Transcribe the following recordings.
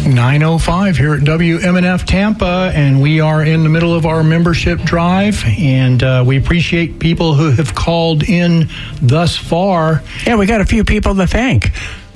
9:05 here at WMNF Tampa, and we are in the middle of our membership drive, and we appreciate people who have called in thus far. Yeah, we got a few people to thank.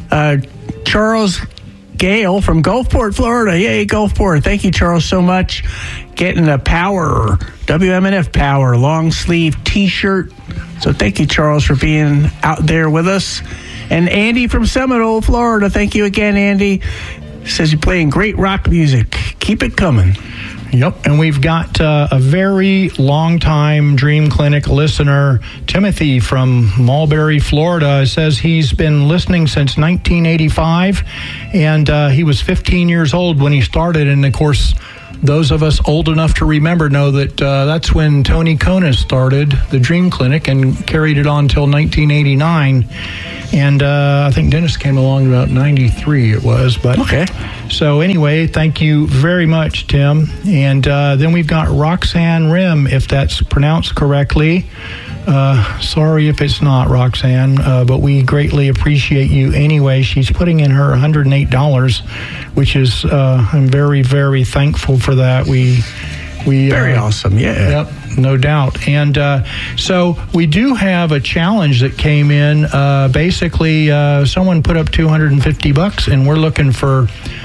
Charles Gale from Gulfport, Florida. Yay, Gulfport. Thank you, Charles, so much. Getting a Power, WMNF Power, long sleeve T-shirt. So thank you, Charles, for being out there with us. And Andy from Seminole, Florida. Thank you again, Andy. Says you're playing great rock music. Keep it coming. Yep, and we've got a very long-time Dream Clinic listener, Timothy from Mulberry, Florida. Says he's been listening since 1985, and he was 15 years old when he started. And, of course, those of us old enough to remember know that that's when Tony Konis started the Dream Clinic and carried it on until 1989. And I think Dennis came along about 93 it was. But okay. So anyway, thank you very much, Tim. And then we've got Roxanne Rim, if that's pronounced correctly. Sorry if it's not, Roxanne, but we greatly appreciate you anyway. She's putting in her $108, which is, I'm very, very thankful for that. We very awesome, yeah. Yep, no doubt. And so we do have a challenge that came in. Basically, someone put up $250, and we're looking for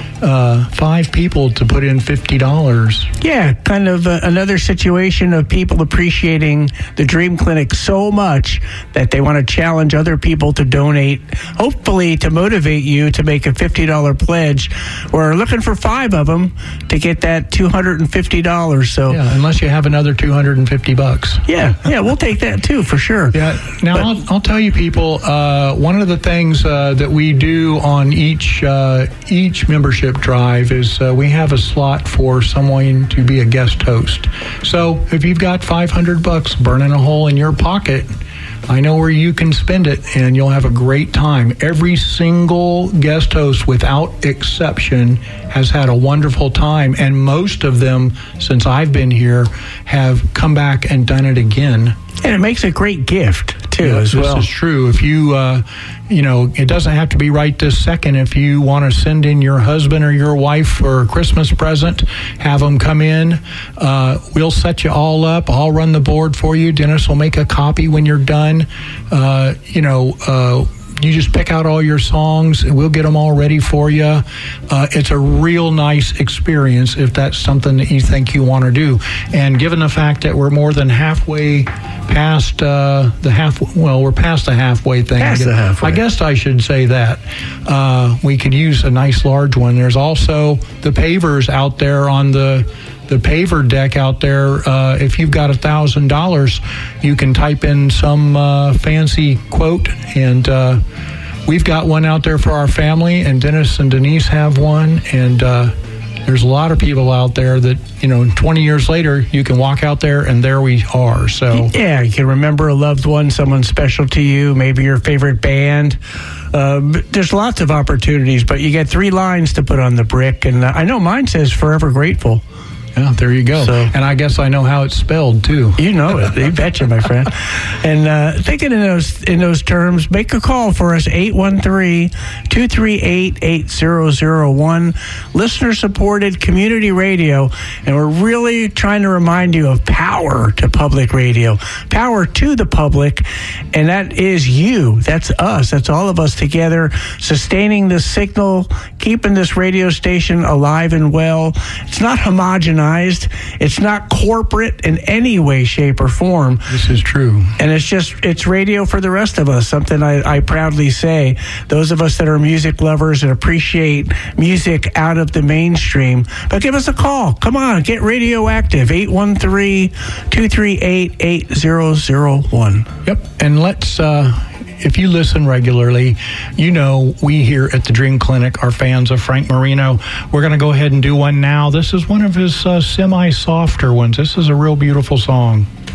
5 people to put in $50. Yeah, kind of another situation of people appreciating the Dream Clinic so much that they want to challenge other people to donate, hopefully to motivate you to make a $50 pledge. We're looking for 5 of them to get that $250. So yeah, unless you have another $250. Yeah, we'll take that too for sure. Yeah. Now I'll tell you, people. One of the things that we do on each membership drive is we have a slot for someone to be a guest host. So if you've got $500 burning a hole in your pocket, I know where you can spend it, and you'll have a great time. Every single guest host, without exception, has had a wonderful time, and most of them, since I've been here, have come back and done it again. And it makes a great gift, too, as well. This is true. If you, it doesn't have to be right this second. If you want to send in your husband or your wife for a Christmas present, have them come in. We'll set you all up. I'll run the board for you. Dennis will make a copy when you're done. You just pick out all your songs, and we'll get them all ready for you. It's a real nice experience if that's something that you think you want to do. And given the fact that we're more than halfway past we're past the halfway thing. I guess I should say that. We could use a nice large one. There's also the pavers out there on the paver deck out there. If you've got $1,000, you can type in some fancy quote, and we've got one out there for our family, and Dennis and Denise have one, and there's a lot of people out there that, 20 years later, you can walk out there and there we are. So yeah, you can remember a loved one, someone special to you, maybe your favorite band. There's lots of opportunities, but you get 3 lines to put on the brick, and I know mine says Forever Grateful. Yeah, there you go. And I guess I know how it's spelled, too. You know it. You betcha, my friend. And thinking in those terms, make a call for us, 813-238-8001. Listener-supported community radio. And we're really trying to remind you of power to public radio. Power to the public. And that is you. That's us. That's all of us together, sustaining the signal, keeping this radio station alive and well. It's not homogenized. It's not corporate in any way, shape, or form. This is true. And it's radio for the rest of us, something I proudly say. Those of us that are music lovers and appreciate music out of the mainstream. But give us a call. Come on, get radioactive. 813-238-8001. Yep, and let's... if you listen regularly, we here at the Dream Clinic are fans of Frank Marino. We're going to go ahead and do one now. This is one of his semi-softer ones. This is a real beautiful song.